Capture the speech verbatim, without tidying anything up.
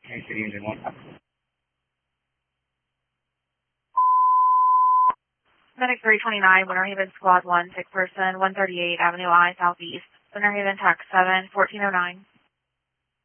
Kansas City Engine one. Medic three twenty-nine, Winter Haven Squad one, sick person, one thirty-eight Avenue I, Southeast. Winter Haven, tax seven, fourteen oh nine.